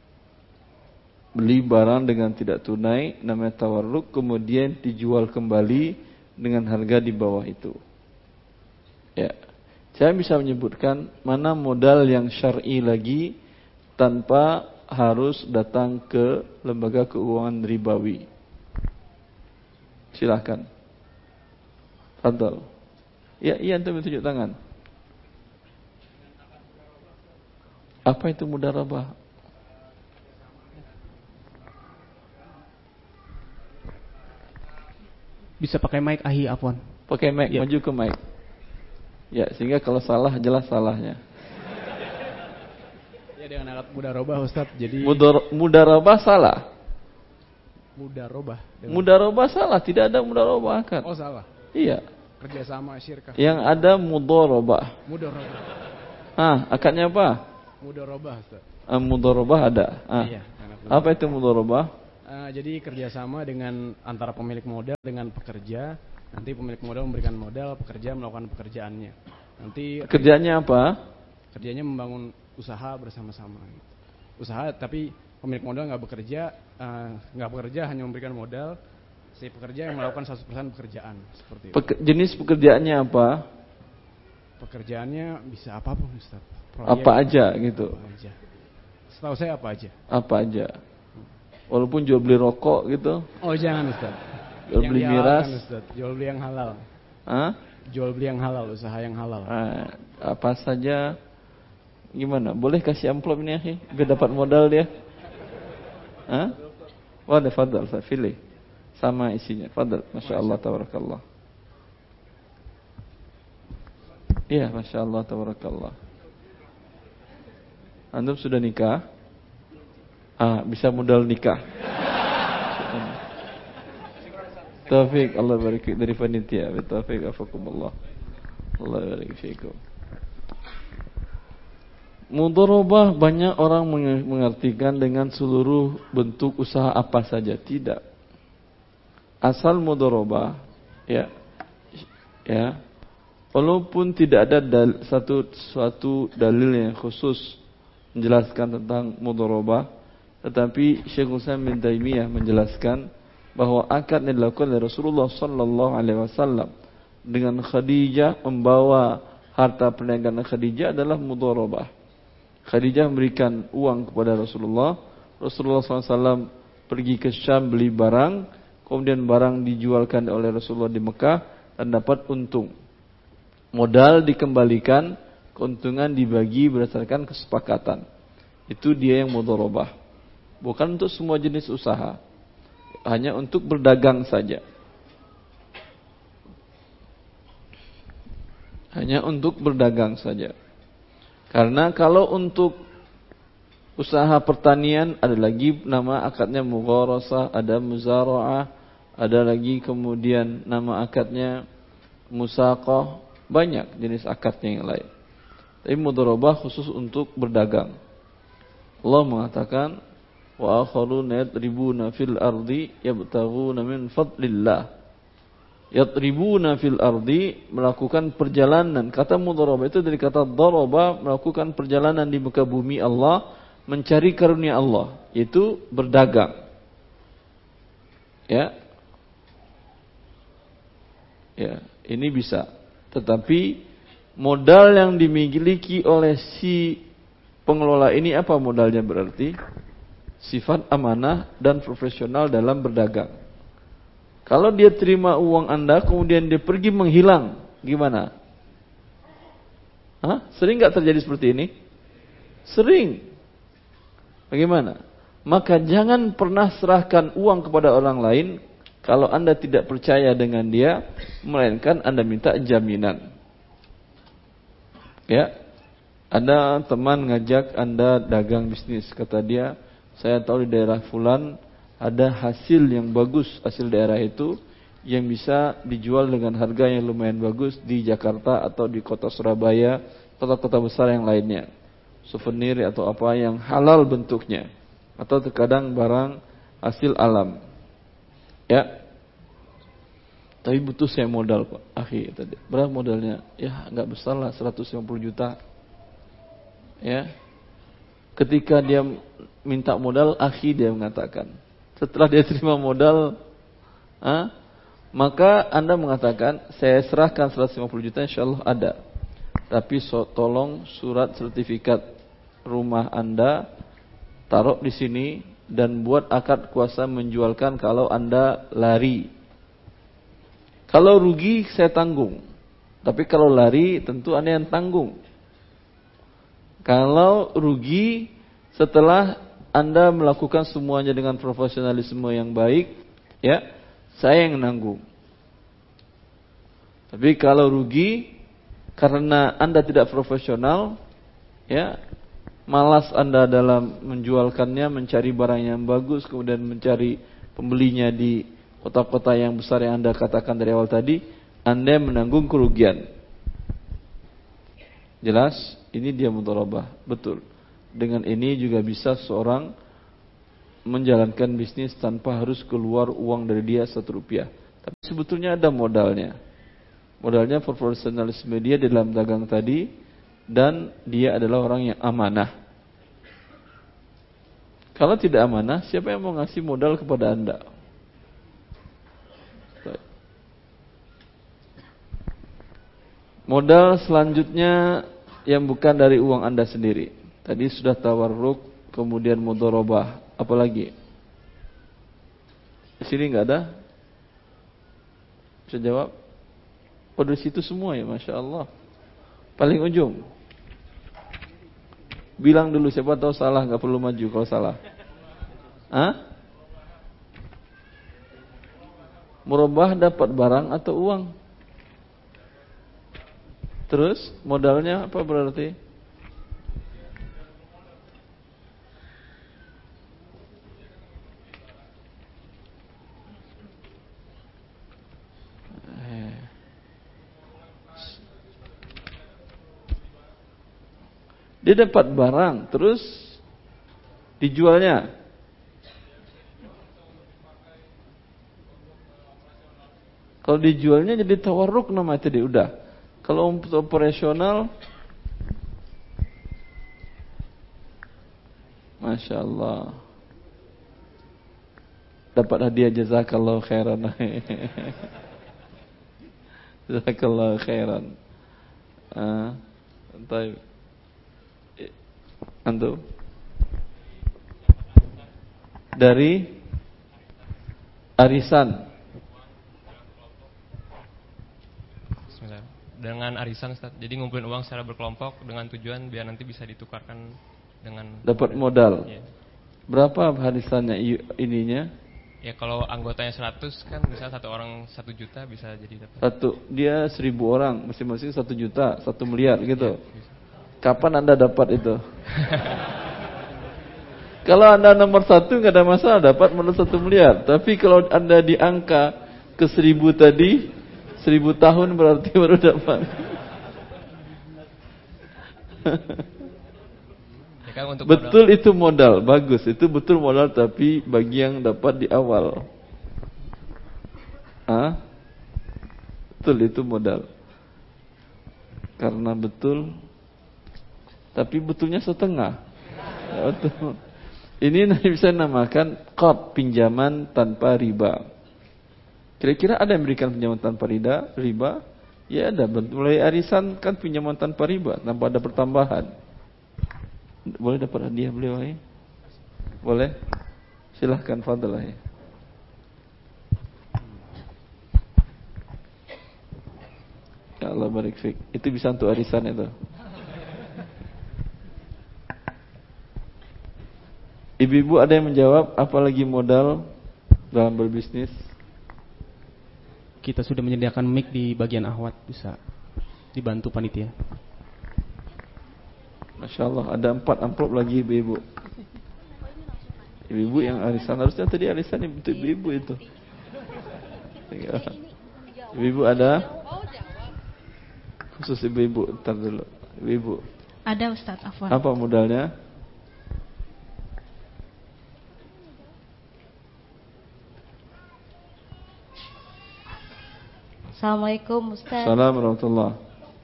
[SPEAKER 8] Beli barang dengan tidak tunai namanya tawarruk, kemudian dijual kembali dengan harga di bawah itu. Ya. Saya bisa menyebutkan mana modal yang syar'i lagi tanpa harus datang ke lembaga keuangan ribawi. Silakan. Fadhal. Ya, iya antum tunjuk tangan. Apa itu mudharabah?
[SPEAKER 9] Bisa pakai mic afwan.
[SPEAKER 8] Pakai mic, ya. Maju ke mic. Ya, sehingga kalau salah jelas salahnya.
[SPEAKER 10] Ya, dengan alat mudharabah Ustaz. Jadi
[SPEAKER 8] mudharabah salah.
[SPEAKER 10] Mudharabah
[SPEAKER 8] salah, tidak ada mudharabah akad.
[SPEAKER 10] Oh, salah.
[SPEAKER 8] Iya.
[SPEAKER 10] Kerjasama syirkah.
[SPEAKER 8] Yang ada mudharabah. Akadnya apa?
[SPEAKER 10] Mudharabah Ustaz.
[SPEAKER 8] Mudharabah ada.
[SPEAKER 10] Iya.
[SPEAKER 8] Apa itu mudharabah?
[SPEAKER 10] Jadi kerjasama dengan antara pemilik modal dengan pekerja. Nanti pemilik modal memberikan modal, pekerja melakukan pekerjaannya. Nanti
[SPEAKER 8] kerjanya apa?
[SPEAKER 10] Kerjanya membangun usaha bersama-sama. Usaha tapi pemilik modal nggak bekerja hanya memberikan modal. Si pekerja yang melakukan 100% pekerjaan seperti itu.
[SPEAKER 8] Jenis pekerjaannya apa?
[SPEAKER 10] Pekerjaannya bisa apapun Ustaz.
[SPEAKER 8] Apa aja gitu.
[SPEAKER 10] Apa aja. Setahu saya apa aja.
[SPEAKER 8] Apa aja. Walaupun jual beli rokok gitu.
[SPEAKER 10] Oh, jangan Ustaz.
[SPEAKER 8] Jual beli miras.
[SPEAKER 10] Ustaz. Jual beli yang halal.
[SPEAKER 8] Jual
[SPEAKER 10] beli yang halal, usaha yang halal.
[SPEAKER 8] Apa saja. Gimana? Boleh kasih amplop ini akhi biar dapat modal dia. Wadah, fadal, saya pilih. Sama isinya. Fadal. Masya Allah, tabarakallah. Iya, Masya Allah, tabarakallah. Antum sudah nikah? Bisa modal nikah. Taufik, Allah barik dari panitia. Taufik, afakumullah. Allah barik fiikum. Mudharabah banyak orang mengartikan dengan seluruh bentuk usaha apa saja. Tidak. Asal mudharabah ya. Walaupun tidak ada suatu dalil yang khusus menjelaskan tentang mudharabah, tetapi Syekhul Islam bin Taimiyah menjelaskan bahwa akad yang dilakukan oleh Rasulullah sallallahu alaihi wasallam dengan Khadijah membawa harta perniagaan Khadijah adalah mudharabah. Khadijah memberikan uang kepada Rasulullah. Rasulullah SAW pergi ke Syam beli barang, kemudian barang dijualkan oleh Rasulullah di Mekah dan dapat untung. Modal dikembalikan, keuntungan dibagi berdasarkan kesepakatan. Itu dia yang mudharabah. Bukan untuk semua jenis usaha. Hanya untuk berdagang saja. Hanya untuk berdagang saja. Karena kalau untuk usaha pertanian ada lagi nama akadnya mugharasah, ada muzara'ah, ada lagi kemudian nama akadnya musaqah, Banyak jenis akadnya yang lain. Tapi mudharabah khusus untuk berdagang. Allah mengatakan, wa akharuna yatribuna fil ardi yabtaghuna min fadlillah. Yatribuna fil ardi, melakukan perjalanan. Kata mudharabah itu dari kata daraba, melakukan perjalanan di muka bumi Allah, mencari karunia Allah, yaitu berdagang. Ya. Ya, ini bisa. Tetapi modal yang dimiliki oleh si pengelola ini apa modalnya berarti? Sifat amanah dan profesional dalam berdagang. Kalau dia terima uang Anda kemudian dia pergi menghilang, gimana? Hah? Sering nggak terjadi seperti ini? Sering. Bagaimana? Maka jangan pernah serahkan uang kepada orang lain kalau Anda tidak percaya dengan dia, melainkan Anda minta jaminan. Ya, ada teman ngajak Anda dagang bisnis. Kata dia, saya tahu di daerah Fulan ada hasil yang bagus, hasil daerah itu yang bisa dijual dengan harga yang lumayan bagus di Jakarta atau di kota Surabaya, kota-kota besar yang lainnya. Souvenir atau apa yang halal bentuknya, atau terkadang barang hasil alam. Ya, tapi butuh saya modal Pak, akhi tadi. Berapa modalnya? Ya nggak besar lah, 150 juta. Ya, ketika dia minta modal, akhi dia mengatakan. Setelah dia terima modal, maka Anda mengatakan, saya serahkan 150 juta, insya Allah ada. Tapi tolong surat sertifikat rumah Anda taruh di sini dan buat akad kuasa menjualkan kalau Anda lari. Kalau rugi saya tanggung. Tapi kalau lari tentu Anda yang tanggung. Kalau rugi setelah Anda melakukan semuanya dengan profesionalisme yang baik, ya, saya yang nanggung. Tapi kalau rugi karena Anda tidak profesional, ya, malas Anda dalam menjualkannya, mencari barang yang bagus, kemudian mencari pembelinya di kota-kota yang besar yang Anda katakan dari awal tadi, Anda menanggung kerugian. Jelas? Ini dia mudharabah. Betul. Dengan ini juga bisa seorang menjalankan bisnis tanpa harus keluar uang dari dia 1 rupiah. Tapi sebetulnya ada modalnya. Modalnya profesionalisme dia dalam dagang tadi, dan dia adalah orang yang amanah. Kalau tidak amanah, siapa yang mau ngasih modal kepada Anda? Modal selanjutnya yang bukan dari uang Anda sendiri. Tadi sudah tawarruk, kemudian mudharabah. Apalagi? Di sini enggak ada? Bisa jawab? Oh, dari situ semua ya, Masya Allah. Paling ujung. Bilang dulu, siapa tahu salah, enggak perlu maju kalau salah. Hah? Murabah dapat barang atau uang? Terus modalnya apa berarti? Dia dapat barang, terus dijualnya. Kalau dijualnya jadi tawarruk nama itu dia udah. Kalau untuk operasional, Masya Allah, dapat hadiah jazakallahu khairan. Jazakallahu khairan. Baik. Antum dari arisan.
[SPEAKER 11] Bismillah. Dengan arisan Ustaz. Jadi ngumpulin uang secara berkelompok dengan tujuan biar nanti bisa ditukarkan dengan
[SPEAKER 8] dapat modal.
[SPEAKER 11] Ya.
[SPEAKER 8] Berapa arisannya ininya?
[SPEAKER 11] Ya kalau anggotanya 100 kan bisa satu orang 1 juta bisa jadi dapat.
[SPEAKER 8] Dia 1000 orang, masing-masing 1 juta, 1 miliar gitu.
[SPEAKER 11] Ya,
[SPEAKER 8] kapan Anda dapat itu? Kalau Anda nomor 1 nggak ada masalah dapat modal 1 miliar. Tapi kalau Anda di angka ke 1000 tadi, 1000 tahun berarti baru dapat.
[SPEAKER 11] Ya kan, untuk
[SPEAKER 8] betul modal. Itu modal, bagus. Itu betul modal, tapi bagi yang dapat di awal. Betul itu modal. Karena betul, tapi betulnya setengah. Betul. Ini bisa namakan qard, pinjaman tanpa riba. Kira-kira ada yang berikan pinjaman tanpa riba? Ya ada. Mulai arisan kan pinjaman tanpa riba, tanpa ada pertambahan. Boleh dapat hadiah beliau ya? Boleh? Silahkan, fadlah ya. Ya Allah barik fik. Itu bisa untuk arisan itu. Ibu-ibu ada yang menjawab, apalagi modal dalam berbisnis?
[SPEAKER 9] Kita sudah menyediakan mic di bagian ahwat, bisa dibantu panitia.
[SPEAKER 8] Masya Allah, ada 4 amplop lagi ibu-ibu. Ibu-ibu yang arisan, harusnya tadi arisan untuk ibu-ibu itu. Ibu-ibu ada? Khusus ibu-ibu, ntar dulu. Ibu-ibu.
[SPEAKER 12] Ada Ustaz, afwan.
[SPEAKER 8] Apa modalnya?
[SPEAKER 12] Assalamualaikum Ustaz.
[SPEAKER 8] Assalamualaikum warahmatullahi.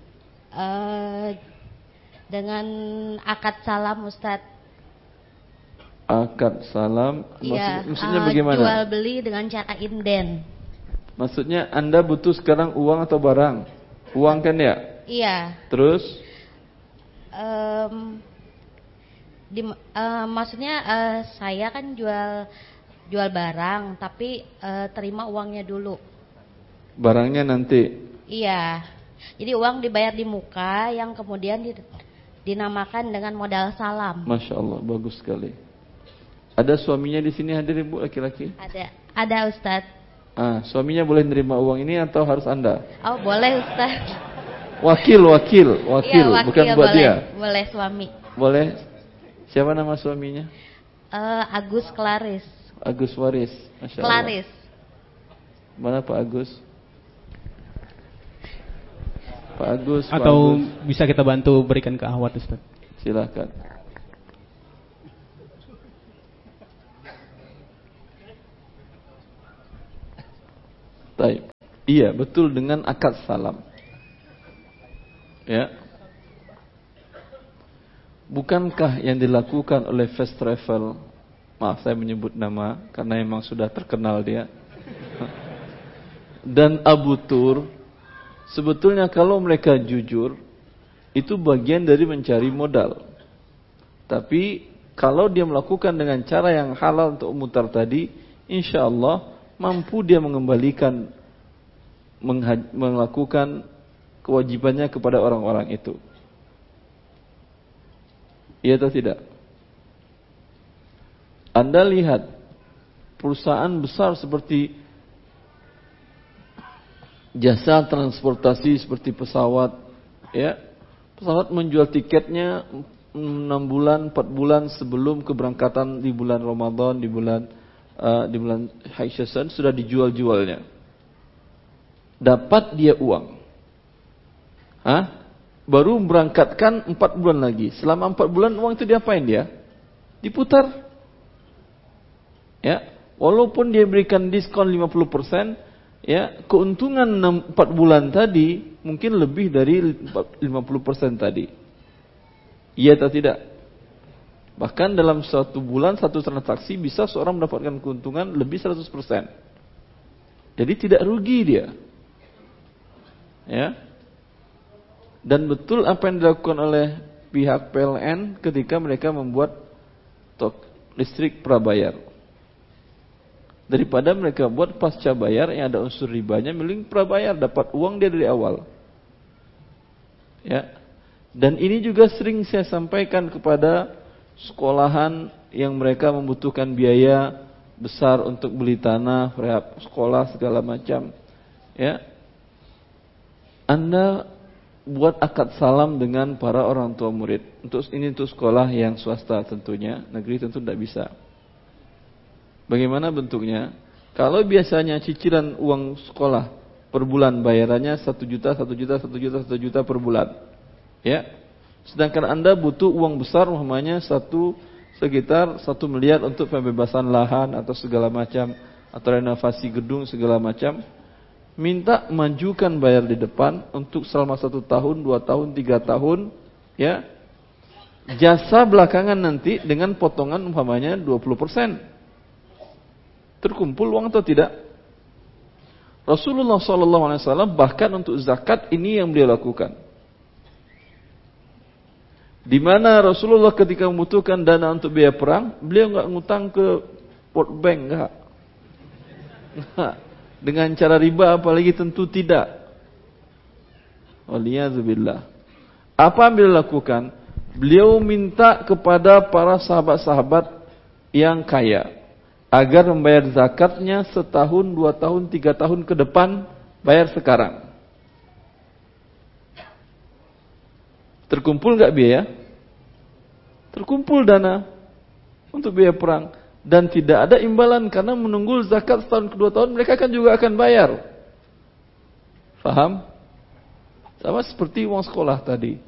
[SPEAKER 12] Dengan akad salam Ustaz.
[SPEAKER 8] Akad salam, maksudnya bagaimana?
[SPEAKER 12] Jual beli dengan cara inden.
[SPEAKER 8] Maksudnya Anda butuh sekarang uang atau barang? Uang kan ya?
[SPEAKER 12] Iya.
[SPEAKER 8] Terus?
[SPEAKER 12] Maksudnya saya kan jual barang, tapi terima uangnya dulu.
[SPEAKER 8] Barangnya nanti?
[SPEAKER 12] Iya. Jadi uang dibayar di muka, yang kemudian dinamakan dengan modal salam.
[SPEAKER 8] Masya Allah, bagus sekali. Ada suaminya di sini hadir ibu laki-laki?
[SPEAKER 12] Ada Ustaz.
[SPEAKER 8] Suaminya boleh nerima uang ini atau harus Anda?
[SPEAKER 12] Oh boleh Ustaz.
[SPEAKER 8] Wakil,
[SPEAKER 12] iya,
[SPEAKER 8] bukan buat
[SPEAKER 12] boleh,
[SPEAKER 8] dia.
[SPEAKER 12] Boleh suami.
[SPEAKER 8] Boleh. Siapa nama suaminya?
[SPEAKER 12] Agus Klaris.
[SPEAKER 8] Agus Waris. Masya Allah.
[SPEAKER 12] Klaris.
[SPEAKER 8] Mana Pak Agus? Pak Agus.
[SPEAKER 9] Atau
[SPEAKER 8] Pak Agus.
[SPEAKER 9] bisa kita bantu berikan ke ahwat Ustaz.
[SPEAKER 8] Silakan. Baik. Iya, betul dengan akad salam. Ya. Bukankah yang dilakukan oleh Fast Travel, maaf saya menyebut nama karena memang sudah terkenal dia, dan Abu Tur, sebetulnya kalau mereka jujur, itu bagian dari mencari modal. Tapi kalau dia melakukan dengan cara yang halal untuk mutar tadi, insya Allah mampu dia mengembalikan, melakukan kewajibannya kepada orang-orang itu. Iya atau tidak? Anda lihat perusahaan besar seperti jasa transportasi seperti pesawat, ya, pesawat menjual tiketnya 6 bulan, 4 bulan sebelum keberangkatan di bulan Ramadan, di bulan Haisyasan sudah dijual-jualnya. Dapat dia uang. Baru berangkatkan 4 bulan lagi. Selama 4 bulan uang itu diapain dia? Diputar. Ya, walaupun dia berikan diskon 50%, ya, keuntungan 4 bulan tadi mungkin lebih dari 50% tadi. Iya atau tidak? Bahkan dalam 1 bulan 1 transaksi bisa seorang mendapatkan keuntungan lebih 100%. Jadi tidak rugi dia. Ya. Dan betul apa yang dilakukan oleh pihak PLN ketika mereka membuat listrik prabayar. Daripada mereka buat pasca bayar yang ada unsur ribanya, mending prabayar, dapat uang dia dari awal. Ya. Dan ini juga sering saya sampaikan kepada sekolahan yang mereka membutuhkan biaya besar untuk beli tanah, rehab sekolah segala macam. Ya. Anda buat akad salam dengan para orang tua murid. Ini untuk sekolah yang swasta tentunya, negeri tentu tidak bisa. Bagaimana bentuknya? Kalau biasanya cicilan uang sekolah per bulan bayarannya 1 juta per bulan. Ya. Sedangkan Anda butuh uang besar, umpamanya sekitar 1 miliar untuk pembebasan lahan atau segala macam, atau renovasi gedung segala macam. Minta majukan bayar di depan untuk selama 1 tahun, 2 tahun, 3 tahun, ya. Jasa belakangan nanti dengan potongan umpamanya 20%. Terkumpul uang atau tidak? Rasulullah SAW bahkan untuk zakat ini yang beliau lakukan. Di mana Rasulullah ketika membutuhkan dana untuk biaya perang, beliau enggak ngutang ke World Bank, enggak. Dengan cara riba apalagi tentu tidak. Waliyadzubillah. Apa yang beliau lakukan? Beliau minta kepada para sahabat-sahabat yang kaya agar membayar zakatnya setahun, 2 tahun, 3 tahun ke depan, bayar sekarang. Terkumpul enggak biaya? Terkumpul dana untuk biaya perang. Dan tidak ada imbalan karena menunggu zakat setahun ke 2 tahun, mereka kan juga akan bayar. Faham? Sama seperti uang sekolah tadi.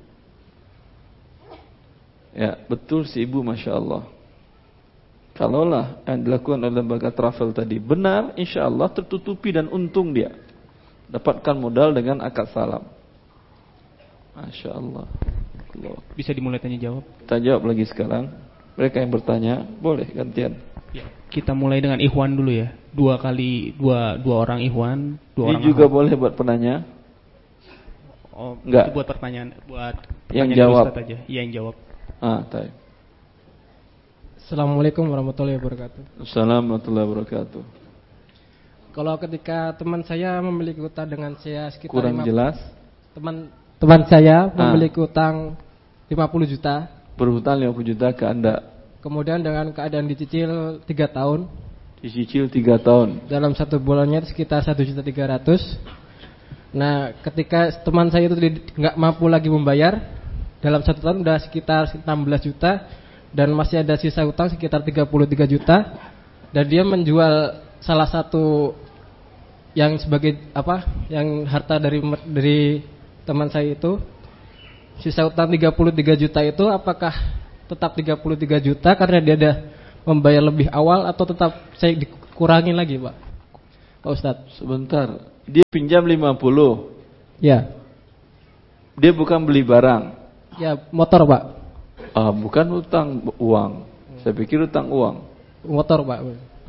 [SPEAKER 8] Ya, betul si ibu, Masya Allah. Kalaulah yang dilakukan oleh lembaga travel tadi benar, insya Allah tertutupi dan untung dia. Dapatkan modal dengan akad salam. Masya Allah.
[SPEAKER 9] Bisa dimulai tanya jawab.
[SPEAKER 8] Kita jawab lagi sekarang. Mereka yang bertanya, boleh gantian.
[SPEAKER 9] Ya, kita mulai dengan Ikhwan dulu ya. Dua orang Ikhwan, 2 orang.
[SPEAKER 8] Ini juga boleh buat penanya.
[SPEAKER 9] Oh,
[SPEAKER 8] enggak.
[SPEAKER 9] Itu buat pertanyaan,
[SPEAKER 8] yang jawab
[SPEAKER 9] aja. Iya, yang jawab.
[SPEAKER 8] Taib.
[SPEAKER 13] Assalamualaikum warahmatullahi wabarakatuh.
[SPEAKER 8] Assalamualaikum warahmatullahi wabarakatuh.
[SPEAKER 13] Kalau ketika teman saya memiliki utang dengan saya sekitar
[SPEAKER 8] kurang jelas.
[SPEAKER 13] Teman saya memiliki utang 50 juta.
[SPEAKER 8] Berhutang 50 juta ke Anda.
[SPEAKER 13] Kemudian dengan keadaan dicicil 3 tahun.
[SPEAKER 8] Dicicil 3 tahun.
[SPEAKER 13] Dalam 1 bulannya sekitar 1.300.000. Nah, ketika teman saya itu nggak mampu lagi membayar, dalam 1 tahun udah sekitar 16 juta dan masih ada sisa utang sekitar 33 juta. Dan dia menjual salah satu yang sebagai yang harta dari teman saya itu. Sisa utang 33 juta itu apakah tetap 33 juta karena dia ada membayar lebih awal atau tetap saya dikurangi lagi, Pak Ustadz?
[SPEAKER 8] Sebentar. Dia pinjam 50.
[SPEAKER 13] Ya.
[SPEAKER 8] Dia bukan beli barang.
[SPEAKER 13] Ya, motor, Pak.
[SPEAKER 8] Bukan utang uang. Saya pikir utang uang.
[SPEAKER 13] Motor, Pak.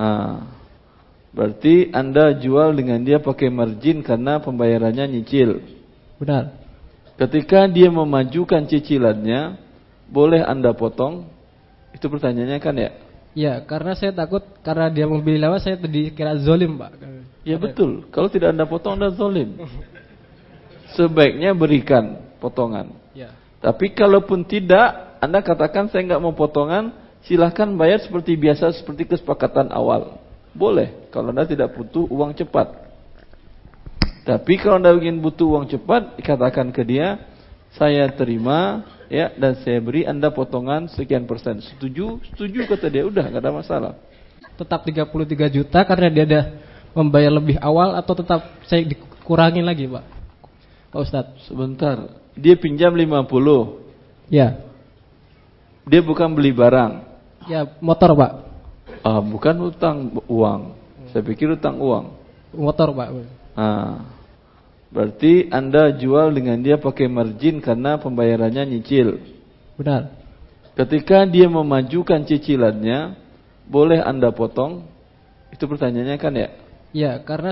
[SPEAKER 8] Berarti Anda jual dengan dia pakai margin karena pembayarannya nyicil.
[SPEAKER 13] Benar.
[SPEAKER 8] Ketika dia memajukan cicilannya, boleh Anda potong? Itu pertanyaannya kan ya?
[SPEAKER 13] Ya, karena saya takut karena dia membeli lewat saya dikira zolim, Pak.
[SPEAKER 8] Ya betul. Kalau tidak Anda potong, Anda zolim. Sebaiknya berikan potongan.
[SPEAKER 13] Ya.
[SPEAKER 8] Tapi kalaupun tidak, Anda katakan saya enggak mau potongan, silahkan bayar seperti biasa, seperti kesepakatan awal. Boleh, kalau Anda tidak butuh uang cepat. Tapi kalau Anda ingin butuh uang cepat, katakan ke dia, saya terima, ya, dan saya beri Anda potongan sekian persen. Setuju? Setuju kata dia, udah enggak ada masalah.
[SPEAKER 13] Tetap 33 juta karena dia ada membayar lebih awal atau tetap saya dikurangi lagi, Pak Ustadz?
[SPEAKER 8] Sebentar. Dia pinjam 50.
[SPEAKER 13] Ya.
[SPEAKER 8] Dia bukan beli barang.
[SPEAKER 13] Ya, motor, Pak.
[SPEAKER 8] Bukan utang uang. Saya pikir utang uang.
[SPEAKER 13] Motor, Pak.
[SPEAKER 8] Berarti Anda jual dengan dia pakai margin karena pembayarannya nyicil.
[SPEAKER 13] Benar.
[SPEAKER 8] Ketika dia memajukan cicilannya, boleh Anda potong? Itu pertanyaannya kan ya?
[SPEAKER 13] Ya, karena